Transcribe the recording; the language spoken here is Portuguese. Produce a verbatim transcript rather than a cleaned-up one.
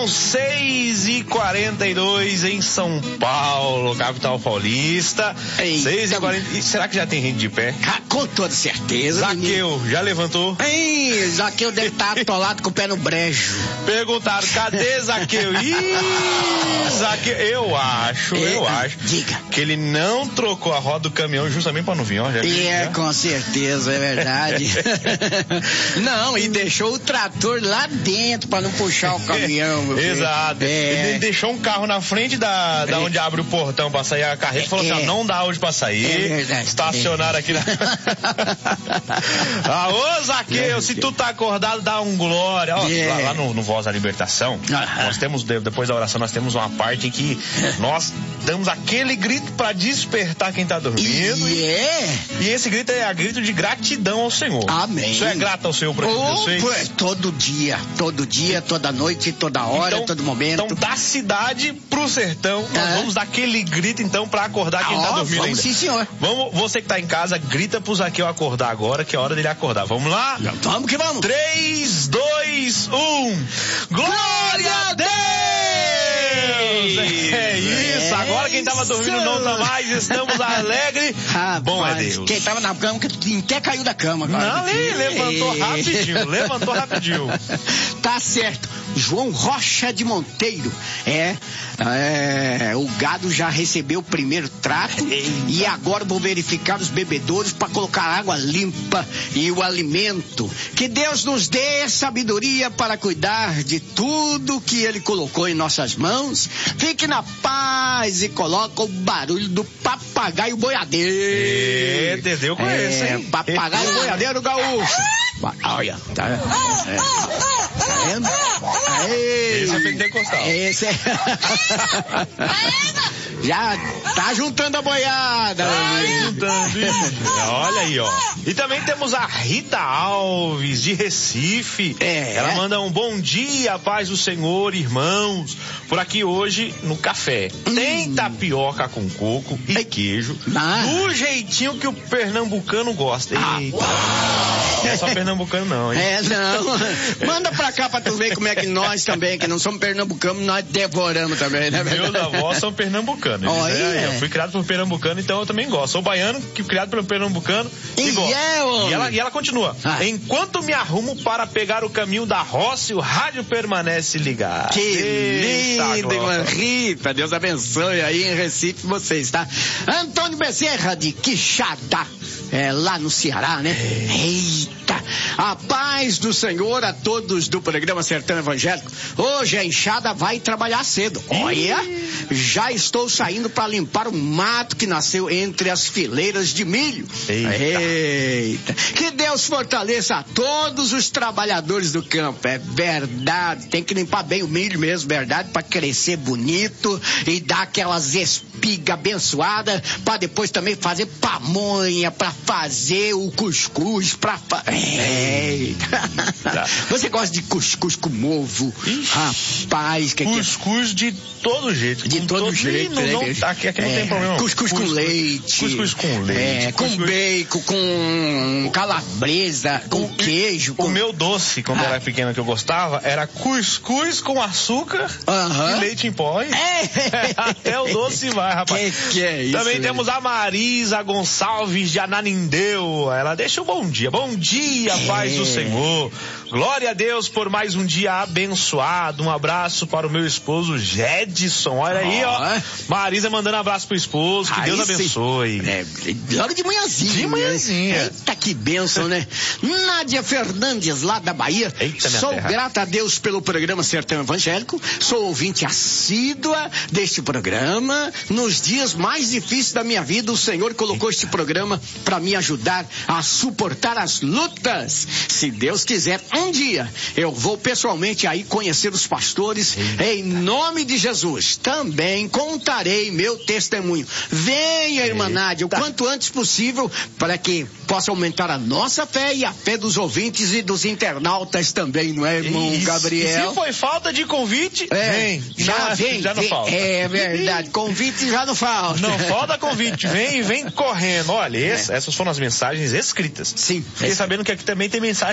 são seis e quarenta e dois em São Paulo, capital paulista. seis e quarenta. Será que já tem gente de pé? Ah, com toda certeza. Zaqueu, menino. Já levantou? Ei, Zaqueu deve estar atolado com o pé no brejo. Perguntaram, cadê Zaqueu? Ih, Zaqueu, eu acho, é, eu acho. Diga. Que ele não trocou a roda do caminhão justamente para não vir, ó. Já e é, já? Com certeza, é verdade. Não, e deixou o trator lá dentro para não puxar o caminhão. Meu Exato. É. Ele deixou um carro na frente da, da onde abre o portão para sair a carreta e falou é. assim, ó, não dá hoje para sair. É verdade. Estacionar é. aqui na... ah, ô Zaqueu, é. se tu tá acordado, dá um glória. Ó, é. Lá, lá no, no Voz da Libertação, ah. nós temos, depois da oração, nós temos uma parte em que nós damos aquele grito para despertar quem tá dormindo. E, é. e esse grito é a grito de gratidão ao Senhor. Amém. Você é grato ao Senhor por aquilo que Deus fez? Todo dia, todo dia, toda noite, toda hora, então, todo momento. Então, da cidade pro sertão, nós ah. vamos dar aquele grito, então, pra acordar quem ah, tá dormindo vamos ainda. Sim, senhor. Vamos, você que tá em casa, grita pro Zaqueu acordar agora, que é hora dele acordar. Vamos lá? Vamos que vamos. três, dois, um. Glória a Deus! É isso, agora quem tava dormindo não tá mais, estamos alegres. Ah, bom é Deus. Quem tava na cama, que até caiu da cama. Agora. Não, ele levantou rapidinho, levantou rapidinho. Tá certo. João Rocha de Monteiro. É, é o gado já recebeu o primeiro trato e agora vou verificar os bebedouros para colocar água limpa e o alimento. Que Deus nos dê sabedoria para cuidar de tudo que Ele colocou em nossas mãos. Fique na paz e coloca o barulho do papagaio boiadeiro. É, entendeu com é, esse, hein? Papagaio boiadeiro gaúcho. Olha, tá, é, tá vendo? Aê, esse é pentecostal. Esse é... Já tá juntando a boiada. Tá juntando. Olha aí, ó. E também temos a Rita Alves, de Recife. É. Ela manda um bom dia, paz do Senhor, irmãos. Por aqui hoje, no café, hum. tem tapioca com coco e Ei. queijo. Ah. Do jeitinho que o pernambucano gosta. Ah. Eita. Não é só pernambucano não, hein? É, não. Manda pra cá pra tu ver como é que nós também, que não somos pernambucanos, nós devoramos também, né? Meus avós são pernambucanos. Oh, é, yeah. Eu fui criado por pernambucano, então eu também gosto. Sou baiano, que criado pelo pernambucano e, e gosto. Yeah, e, ela, e ela continua. Ah. Enquanto me arrumo para pegar o caminho da roça, o rádio permanece ligado. Que Eita, lindo, irmã Rita. Deus abençoe aí em Recife vocês, tá? Antônio Bezerra de Quixadá, é, lá no Ceará, né? Eita! A paz do Senhor a todos do programa Sertão Evangélico. Hoje a enxada vai trabalhar cedo. Olha, já estou saindo para limpar o mato que nasceu entre as fileiras de milho. Eita. Eita. Que Deus fortaleça a todos os trabalhadores do campo. É verdade, tem que limpar bem o milho mesmo, verdade, para crescer bonito e dar aquelas espigas abençoadas, para depois também fazer pamonha, para fazer o cuscuz, para fa... Eita. Você gosta de cuscuz com ovo? Ixi. Rapaz, que cuscuz que... de todo jeito. De todo, todo jeito. Não, não, tá, aqui, aqui é. não tem problema. Cuscuz, cuscuz com leite. Cuscuz com leite. É, cuscuz... com bacon, com calabresa, com o, queijo. O com... meu doce, quando ah. eu era pequeno, que eu gostava, era cuscuz com açúcar uh-huh. e leite em pó. É. Até o doce vai, rapaz. Que, que é isso? Também velho? temos a Marisa Gonçalves de Ananindeu. Ela deixa um bom dia. Bom dia, é. paz do Senhor. Glória a Deus por mais um dia abençoado. Um abraço para o meu esposo Jedson. Olha oh. aí, ó. Marisa mandando um abraço pro esposo. Que aí Deus abençoe. É, logo de manhãzinha. De manhãzinha. Né? Eita, que bênção, né? Nádia Fernandes, lá da Bahia. Eita, minha Sou terra. grata a Deus pelo programa Sertão Evangélico. Sou ouvinte assídua deste programa. Nos dias mais difíceis da minha vida, o Senhor colocou este programa para me ajudar a suportar as lutas. Se Deus quiser, um dia eu vou pessoalmente aí conhecer os pastores. Eita. Em nome de Jesus. Também contarei meu testemunho. Venha, irmã Eita. Nádia, o quanto antes possível, para que possa aumentar a nossa fé e a fé dos ouvintes e dos internautas também, não é, irmão Isso. Gabriel? E se foi falta de convite, é, vem. Já não, vem. Já não vem, falta. É verdade, convite já não falta. Não falta convite, vem e vem correndo. Olha, é. esse, essas foram as mensagens escritas. Sim. Fiquei é. sabendo que aqui também tem mensagem